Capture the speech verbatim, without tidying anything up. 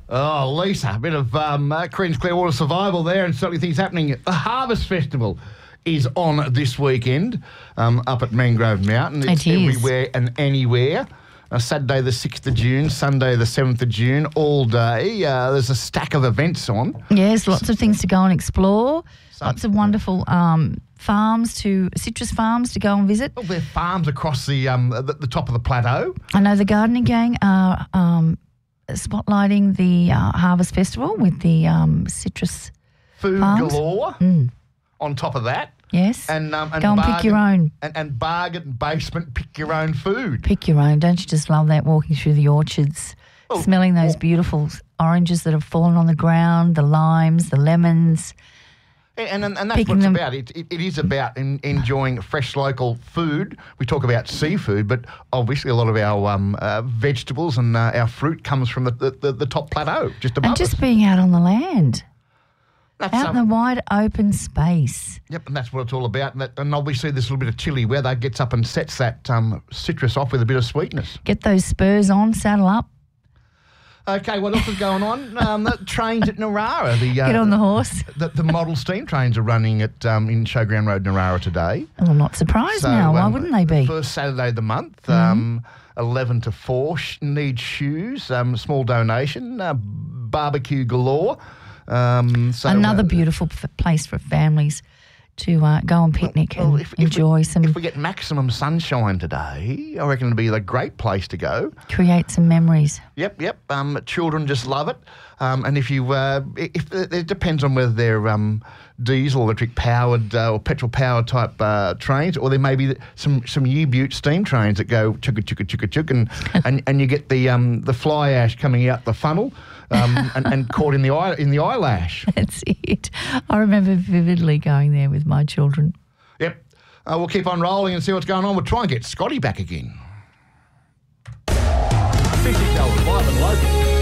Oh, Lisa, a bit of um, uh, Creedence Clearwater Survival there, and certainly things happening. The Harvest Festival is on this weekend um, up at Mangrove Mountain. It's It is. everywhere and anywhere. Uh, Saturday the sixth of June, Sunday the seventh of June, all day. Uh, there's a stack of events on. Yes, lots of things to go and explore. Sun- Lots of wonderful um, farms to citrus farms to go and visit. Well, there are farms across the, um, the the top of the plateau. I know the gardening gang are um, spotlighting the uh, Harvest Festival with the um, citrus. Food Farms? galore Mm, on top of that. yes. And, um, and Go and pick your bargain- own. And, and bargain basement, pick your own food. Pick your own. Don't you just love that, walking through the orchards, Oh, smelling those well- beautiful oranges that have fallen on the ground, the limes, the lemons. And, and, and that's Picking what it's them- about. It, it, it is about in, enjoying fresh local food. We talk about seafood, but obviously a lot of our um, uh, vegetables and uh, our fruit comes from the, the, the, the top plateau, just above And just us. being out on the land, That's, out um, in the wide open space. Yep, and that's what it's all about. And, that, and obviously this little bit of chilly weather gets up and sets that um, citrus off with a bit of sweetness. Get those spurs on, saddle up, Okay, what else is going on? Um, the trains at Narara. The, uh, get on the horse. The, the model steam trains are running at um, in Showground Road, Narara today. Oh, I'm not surprised So, now. Why um, wouldn't they be? First Saturday of the month, um, eleven to four. Sh- need shoes, um, small donation, uh, barbecue galore. Um, so, Another uh, beautiful f- place for families to uh, go and picnic well, and if- if we- enjoy some, If we get maximum sunshine today, I reckon it'd be a great place to go. create some memories. Yep, yep. Um, children just love it. Um, and if you, uh, if it depends on whether they're um, diesel, electric powered uh, or petrol powered type uh, trains, or there may be some some U-Butte steam trains that go chugga chugga chugga chugga, and, and and you get the um, the fly ash coming out the funnel um, and, and caught in the eye in the eyelash. That's it. I remember vividly going there with my children. Yep. Uh, we'll keep on rolling and see what's going on. We'll try and get Scotty back again. fifty dollars live and local.